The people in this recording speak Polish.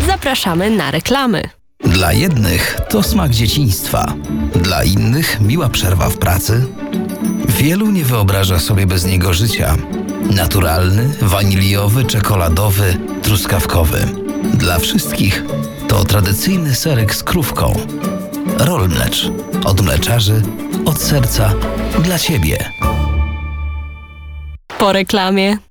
Zapraszamy na reklamy. Dla jednych to smak dzieciństwa, dla innych miła przerwa w pracy. Wielu nie wyobraża sobie bez niego życia. Naturalny, waniliowy, czekoladowy, truskawkowy. Dla wszystkich to tradycyjny serek z krówką. Rollmlecz. Od mleczarzy, od serca, dla Ciebie. Po reklamie.